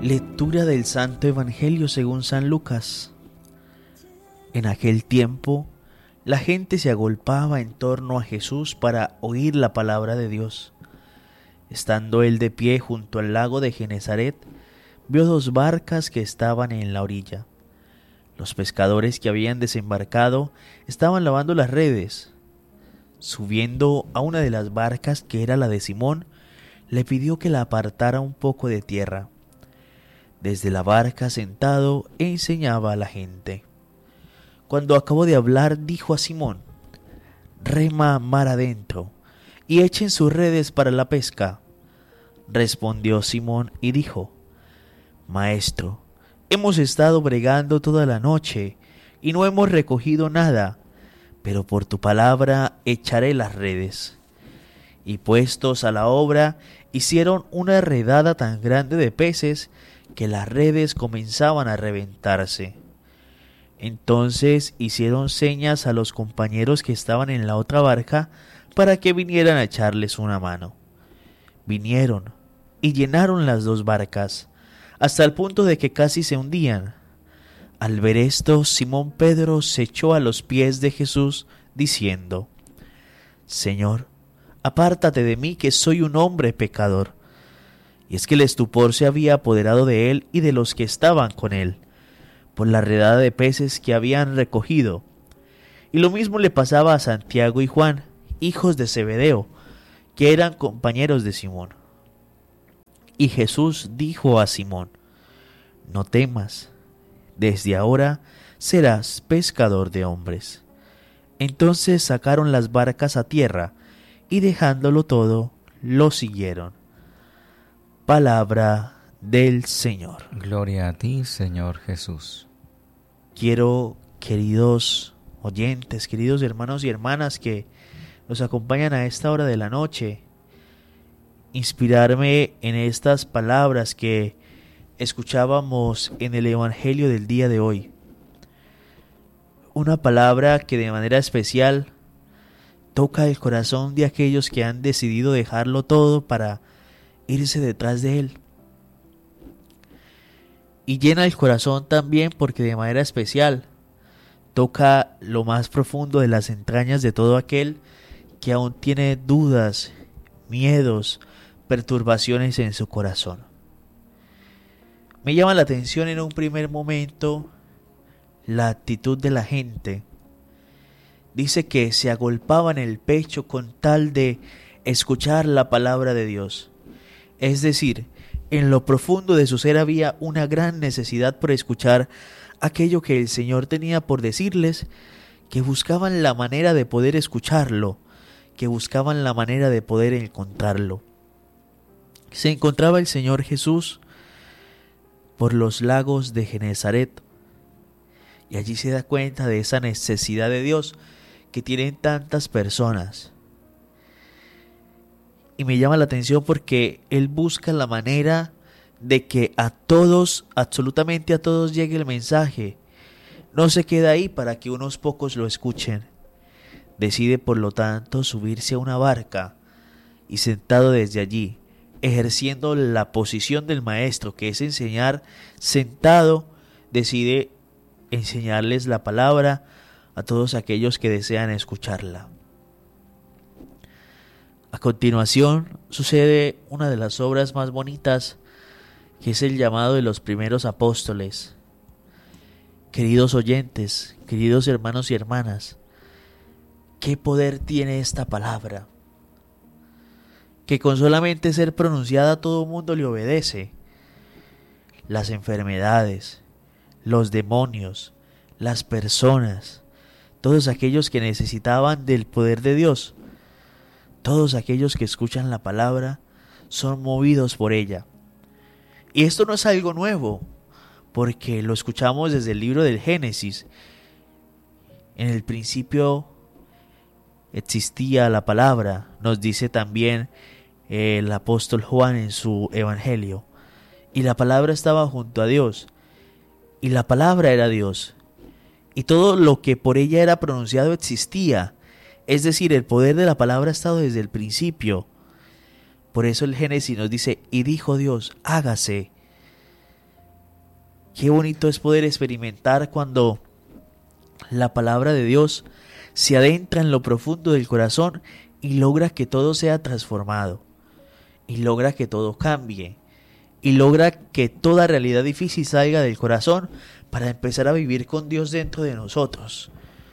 Lectura del Santo Evangelio según San Lucas. En aquel tiempo, la gente se agolpaba en torno a Jesús para oír la palabra de Dios. Estando él de pie junto al lago de Genesaret, vio dos barcas que estaban en la orilla. Los pescadores que habían desembarcado estaban lavando las redes. Subiendo a una de las barcas, que era la de Simón, le pidió que la apartara un poco de tierra. Desde la barca sentado enseñaba a la gente. Cuando acabó de hablar, dijo a Simón: «Rema mar adentro y echen sus redes para la pesca». Respondió Simón y dijo: «Maestro, hemos estado bregando toda la noche y no hemos recogido nada, pero por tu palabra echaré las redes». Y puestos a la obra, hicieron una redada tan grande de peces que las redes comenzaban a reventarse. Entonces hicieron señas a los compañeros que estaban en la otra barca para que vinieran a echarles una mano. Vinieron y llenaron las dos barcas, hasta el punto de que casi se hundían. Al ver esto, Simón Pedro se echó a los pies de Jesús, diciendo: «Señor, apártate de mí, que soy un hombre pecador». Y es que el estupor se había apoderado de él y de los que estaban con él, por la redada de peces que habían recogido. Y lo mismo le pasaba a Santiago y Juan, hijos de Zebedeo, que eran compañeros de Simón. Y Jesús dijo a Simón: «No temas, desde ahora serás pescador de hombres». Entonces sacaron las barcas a tierra, y dejándolo todo, lo siguieron. Palabra del Señor. Gloria a ti, Señor Jesús. Quiero, queridos oyentes, queridos hermanos y hermanas que nos acompañan a esta hora de la noche, inspirarme en estas palabras que escuchábamos en el Evangelio del día de hoy. Una palabra que de manera especial toca el corazón de aquellos que han decidido dejarlo todo para irse detrás de él. Y llena el corazón también porque de manera especial toca lo más profundo de las entrañas de todo aquel que aún tiene dudas, miedos, perturbaciones en su corazón. Me llama la atención en un primer momento la actitud de la gente. Dice que se agolpaban el pecho con tal de escuchar la palabra de Dios. Es decir, en lo profundo de su ser había una gran necesidad por escuchar aquello que el Señor tenía por decirles, que buscaban la manera de poder escucharlo, que buscaban la manera de poder encontrarlo. Se encontraba el Señor Jesús por los lagos de Genesaret, y allí se da cuenta de esa necesidad de Dios que tienen tantas personas. Y me llama la atención porque Él busca la manera de que a todos, absolutamente a todos, llegue el mensaje. No se queda ahí para que unos pocos lo escuchen. Decide, por lo tanto, subirse a una barca y, sentado desde allí, ejerciendo la posición del maestro, que es enseñar, sentado, decide enseñarles la palabra a todos aquellos que desean escucharla. A continuación sucede una de las obras más bonitas, que es el llamado de los primeros apóstoles. Queridos oyentes, queridos hermanos y hermanas, ¿qué poder tiene esta palabra? Que con solamente ser pronunciada todo el mundo le obedece. Las enfermedades, los demonios, las personas, todos aquellos que necesitaban del poder de Dios, todos aquellos que escuchan la palabra son movidos por ella. Y esto no es algo nuevo, porque lo escuchamos desde el libro del Génesis. En el principio existía la palabra, nos dice también el apóstol Juan en su Evangelio. Y la palabra estaba junto a Dios, y la palabra era Dios. Y todo lo que por ella era pronunciado existía. Es decir, el poder de la palabra ha estado desde el principio. Por eso el Génesis nos dice: y dijo Dios, hágase. Qué bonito es poder experimentar cuando la palabra de Dios se adentra en lo profundo del corazón y logra que todo sea transformado, y logra que todo cambie, y logra que toda realidad difícil salga del corazón para empezar a vivir con Dios dentro de nosotros.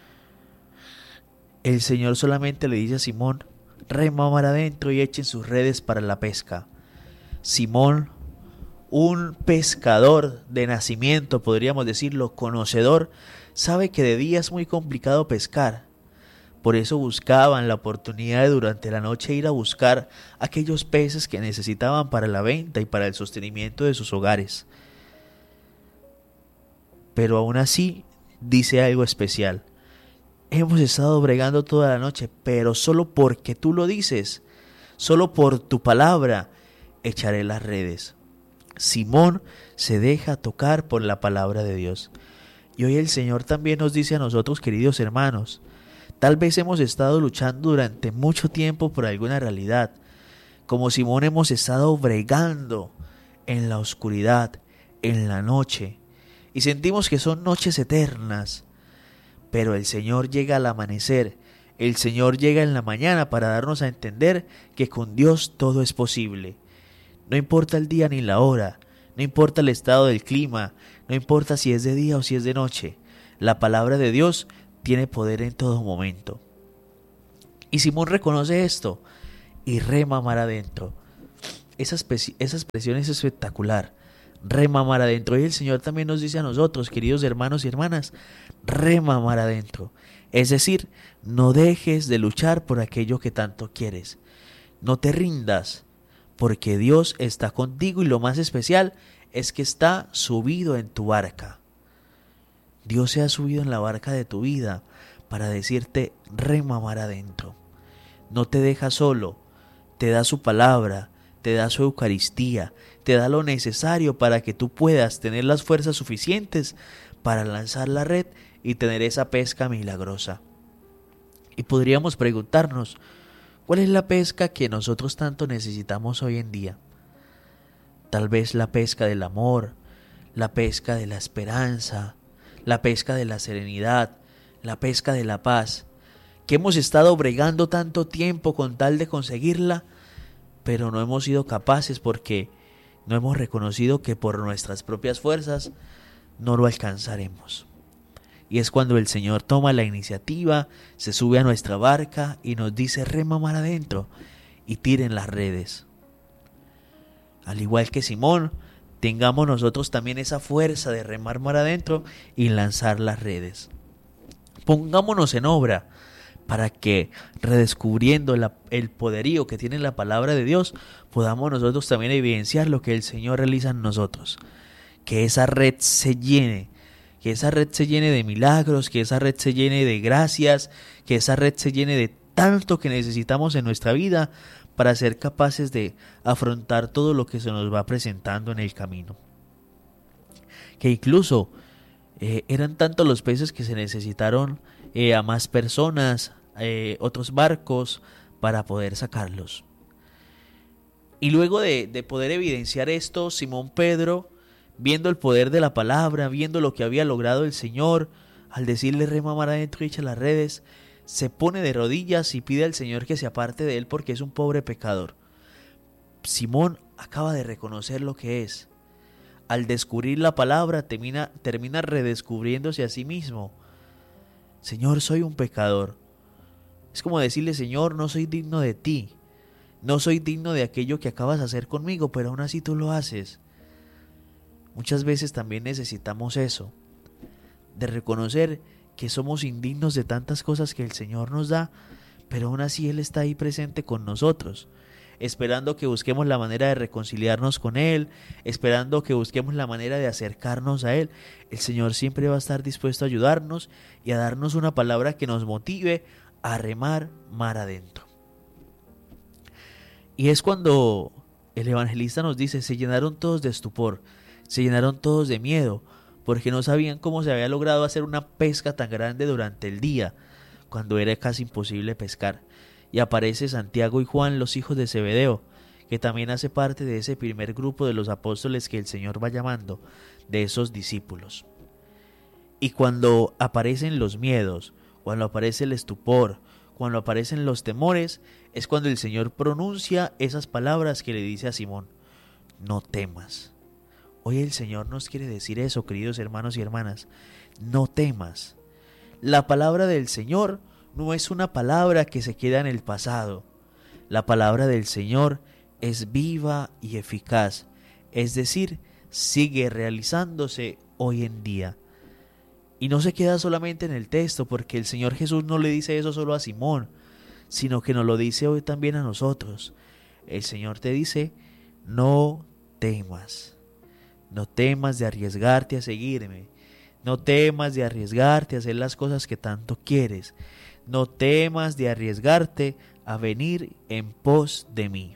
El Señor solamente le dice a Simón: rema mar adentro y echen sus redes para la pesca. Simón, un pescador de nacimiento, podríamos decirlo, conocedor, sabe que de día es muy complicado pescar. Por eso buscaban la oportunidad de durante la noche ir a buscar aquellos peces que necesitaban para la venta y para el sostenimiento de sus hogares. Pero aún así dice algo especial: hemos estado bregando toda la noche, pero solo porque tú lo dices, solo por tu palabra, echaré las redes. Simón se deja tocar por la palabra de Dios. Y hoy el Señor también nos dice a nosotros, queridos hermanos, tal vez hemos estado luchando durante mucho tiempo por alguna realidad. Como Simón hemos estado bregando en la oscuridad, en la noche, y sentimos que son noches eternas. Pero el Señor llega al amanecer, el Señor llega en la mañana para darnos a entender que con Dios todo es posible. No importa el día ni la hora, no importa el estado del clima, no importa si es de día o si es de noche, la palabra de Dios tiene poder en todo momento. Y Simón reconoce esto y rema mar adentro. Esa expresión es espectacular. Rema mar adentro. Y el Señor también nos dice a nosotros, queridos hermanos y hermanas, rema mar adentro. Es decir, no dejes de luchar por aquello que tanto quieres. No te rindas, porque Dios está contigo y lo más especial es que está subido en tu barca. Dios se ha subido en la barca de tu vida para decirte: rema mar adentro. No te deja solo, te da su palabra, te da su Eucaristía, te da lo necesario para que tú puedas tener las fuerzas suficientes para lanzar la red y tener esa pesca milagrosa. Y podríamos preguntarnos: ¿cuál es la pesca que nosotros tanto necesitamos hoy en día? Tal vez la pesca del amor, la pesca de la esperanza, la pesca de la serenidad, la pesca de la paz, que hemos estado bregando tanto tiempo con tal de conseguirla, pero no hemos sido capaces porque no hemos reconocido que por nuestras propias fuerzas no lo alcanzaremos. Y es cuando el Señor toma la iniciativa, se sube a nuestra barca y nos dice: rema mar adentro y tiren las redes. Al igual que Simón, tengamos nosotros también esa fuerza de remar mar adentro y lanzar las redes. Pongámonos en obra para que, redescubriendo el poderío que tiene la palabra de Dios, podamos nosotros también evidenciar lo que el Señor realiza en nosotros. Que esa red se llene. Que esa red se llene de milagros, que esa red se llene de gracias, que esa red se llene de tanto que necesitamos en nuestra vida para ser capaces de afrontar todo lo que se nos va presentando en el camino. Que incluso eran tantos los peces que se necesitaron a más personas, otros barcos para poder sacarlos. Y luego de poder evidenciar esto, Simón Pedro, viendo el poder de la palabra, viendo lo que había logrado el Señor, al decirle: rema mar adentro y echa las redes, se pone de rodillas y pide al Señor que se aparte de él porque es un pobre pecador. Simón acaba de reconocer lo que es. Al descubrir la palabra termina redescubriéndose a sí mismo. Señor, soy un pecador. Es como decirle: Señor, no soy digno de ti, no soy digno de aquello que acabas de hacer conmigo, pero aún así tú lo haces. Muchas veces también necesitamos eso, de reconocer que somos indignos de tantas cosas que el Señor nos da, pero aún así Él está ahí presente con nosotros, esperando que busquemos la manera de reconciliarnos con Él, esperando que busquemos la manera de acercarnos a Él. El Señor siempre va a estar dispuesto a ayudarnos y a darnos una palabra que nos motive a remar mar adentro. Y es cuando el evangelista nos dice: se llenaron todos de estupor, se llenaron todos de miedo, porque no sabían cómo se había logrado hacer una pesca tan grande durante el día, cuando era casi imposible pescar. Y aparece Santiago y Juan, los hijos de Zebedeo, que también hace parte de ese primer grupo de los apóstoles que el Señor va llamando, de esos discípulos. Y cuando aparecen los miedos, cuando aparece el estupor, cuando aparecen los temores, es cuando el Señor pronuncia esas palabras que le dice a Simón: no temas. Hoy el Señor nos quiere decir eso, queridos hermanos y hermanas, no temas. La palabra del Señor no es una palabra que se queda en el pasado. La palabra del Señor es viva y eficaz, es decir, sigue realizándose hoy en día. Y no se queda solamente en el texto, porque el Señor Jesús no le dice eso solo a Simón, sino que nos lo dice hoy también a nosotros. El Señor te dice: no temas. No temas de arriesgarte a seguirme. No temas de arriesgarte a hacer las cosas que tanto quieres. No temas de arriesgarte a venir en pos de mí.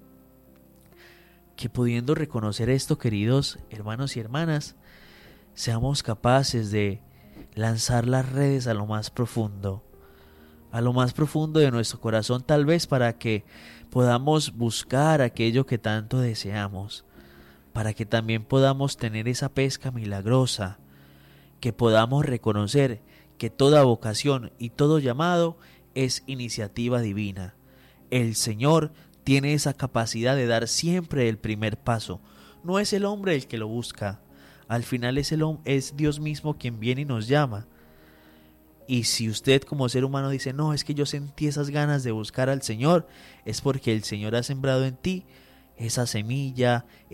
Que pudiendo reconocer esto, queridos hermanos y hermanas, seamos capaces de lanzar las redes a lo más profundo de nuestro corazón, tal vez para que podamos buscar aquello que tanto deseamos, para que también podamos tener esa pesca milagrosa, que podamos reconocer que toda vocación y todo llamado es iniciativa divina. El Señor tiene esa capacidad de dar siempre el primer paso. No es el hombre el que lo busca. Al final es Dios mismo quien viene y nos llama. Y si usted como ser humano dice: no, es que yo sentí esas ganas de buscar al Señor, es porque el Señor ha sembrado en ti esa semilla,